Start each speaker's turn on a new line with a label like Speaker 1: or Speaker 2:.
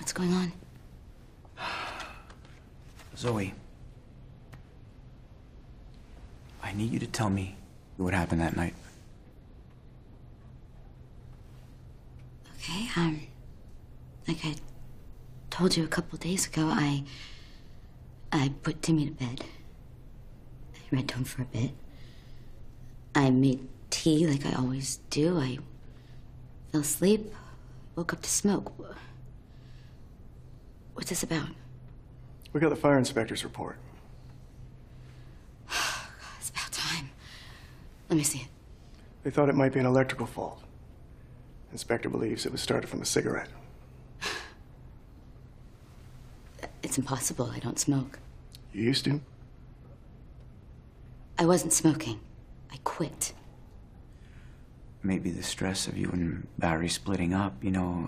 Speaker 1: What's going on?
Speaker 2: Zoe, I need you to tell me what happened that night.
Speaker 1: Okay, like I told you a couple days ago, I put Timmy to bed. I read to him for a bit. I made tea like I always do. I fell asleep, woke up to smoke. What's this about?
Speaker 3: We got the fire inspector's report.
Speaker 1: It's about time. Let me see it.
Speaker 3: They thought it might be an electrical fault. Inspector believes it was started from a cigarette.
Speaker 1: It's impossible. I don't smoke.
Speaker 3: You used to?
Speaker 1: I wasn't smoking. I quit.
Speaker 2: Maybe the stress of you and Barry splitting up, you know,